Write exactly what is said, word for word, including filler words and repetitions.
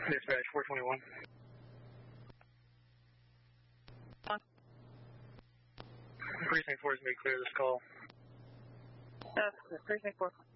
Dispatch four twenty-one. Precinct four is made clear this call. Uh, Precinct four.